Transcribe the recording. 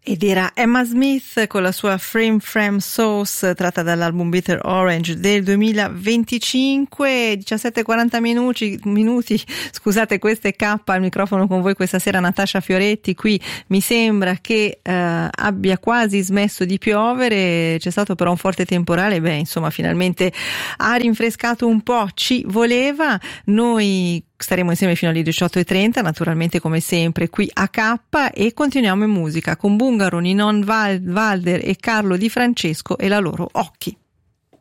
Ed era Emma Smith con la sua Frame Frame Sauce, tratta dall'album Bitter Orange del 2025. 17:40 minuti, scusate, questa è K al microfono con voi questa sera, Natascia Fioretti. Qui mi sembra che abbia quasi smesso di piovere, c'è stato però un forte temporale, insomma finalmente ha rinfrescato un po', ci voleva. Noi staremo insieme fino alle 18:30, naturalmente come sempre qui a K, e continuiamo in musica con Bungaro, Ninon Valder e Carlo Di Francesco e la loro Occhi.